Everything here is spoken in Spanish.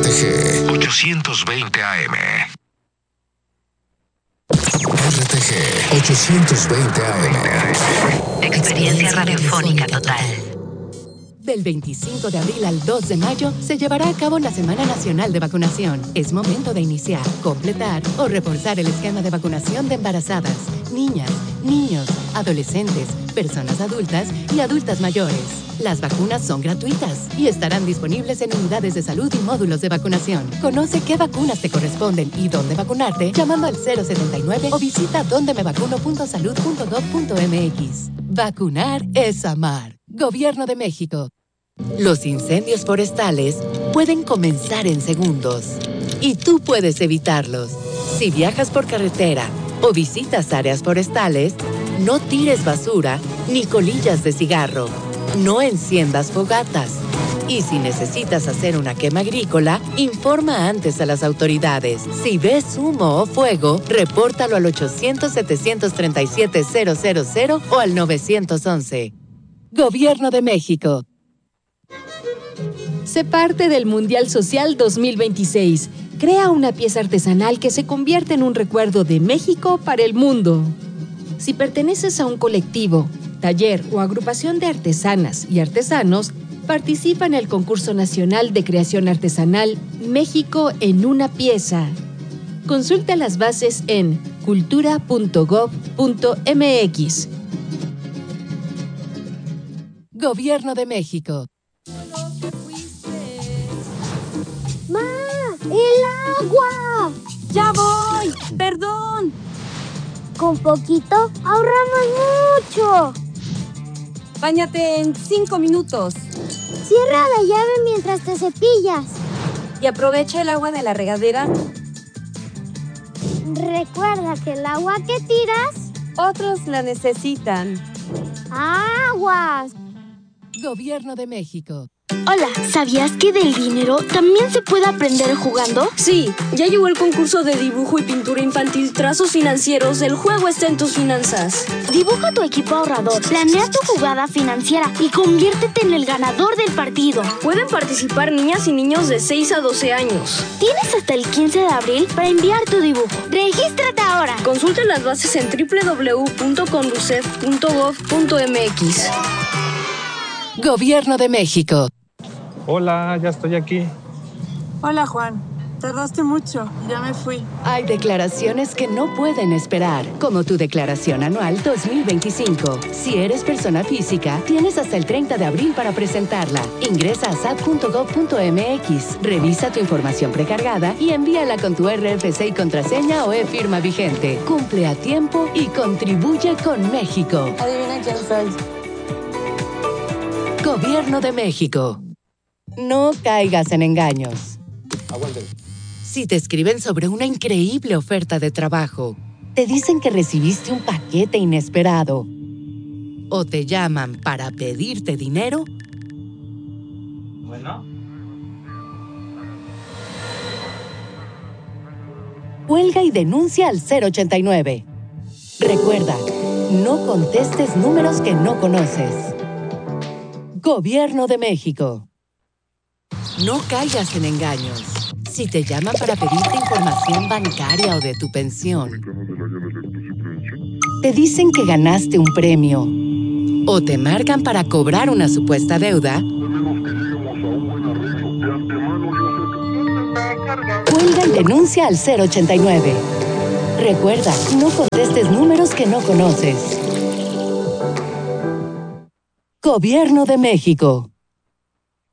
RTG 820 AM. RTG 820 AM. Experiencia radiofónica total. Del 25 de abril al 2 de mayo se llevará a cabo la Semana Nacional de Vacunación. Es momento de iniciar, completar o reforzar el esquema de vacunación de embarazadas, niñas, niños, adolescentes, personas adultas y adultas mayores. Las vacunas son gratuitas y estarán disponibles en unidades de salud y módulos de vacunación. Conoce qué vacunas te corresponden y dónde vacunarte llamando al 079 o visita dondemevacuno.salud.gov.mx. Vacunar es amar. Gobierno de México. Los incendios forestales pueden comenzar en segundos y tú puedes evitarlos. Si viajas por carretera o visitas áreas forestales, no tires basura ni colillas de cigarro. No enciendas fogatas. Y si necesitas hacer una quema agrícola, informa antes a las autoridades. Si ves humo o fuego, repórtalo al 800-737-000 o al 911. Gobierno de México. Sé parte del Mundial Social 2026. Crea una pieza artesanal que se convierte en un recuerdo de México para el mundo. Si perteneces a un colectivo, taller o agrupación de artesanas y artesanos, participa en el Concurso Nacional de Creación Artesanal México en una pieza. Consulta las bases en cultura.gov.mx. Gobierno de México. ¡Ma! ¡El agua! ¡Ya voy! ¡Perdón! Con poquito ahorramos mucho. Báñate en 5 minutos. Cierra la llave mientras te cepillas. Y aprovecha el agua de la regadera. Recuerda que el agua que tiras, otros la necesitan. ¡Aguas! Gobierno de México. Hola, ¿sabías que del dinero también se puede aprender jugando? Sí, ya llegó el concurso de dibujo y pintura infantil Trazos Financieros. El juego está en tus finanzas. Dibuja tu equipo ahorrador, planea tu jugada financiera y conviértete en el ganador del partido. Pueden participar niñas y niños de 6 a 12 años. Tienes hasta el 15 de abril para enviar tu dibujo. ¡Regístrate ahora! Consulta las bases en www.conducef.gov.mx. Gobierno de México. Hola, ya estoy aquí. Hola, Juan. Tardaste mucho. Ya me fui. Hay declaraciones que no pueden esperar, como tu declaración anual 2025. Si eres persona física, tienes hasta el 30 de abril para presentarla. Ingresa a sat.gov.mx, revisa tu información precargada y envíala con tu RFC y contraseña o e-firma vigente. Cumple a tiempo y contribuye con México. Adivina quién soy. Gobierno de México. No caigas en engaños. Aguanten. Si te escriben sobre una increíble oferta de trabajo, te dicen que recibiste un paquete inesperado o te llaman para pedirte dinero, Bueno. cuelga y denuncia al 089. Recuerda, no contestes números que no conoces. Gobierno de México. No caigas en engaños. Si te llaman para pedirte información bancaria o de tu pensión, te dicen que ganaste un premio o te marcan para cobrar una supuesta deuda, cuelga y denuncia al 089. Recuerda, no contestes números que no conoces. Gobierno de México.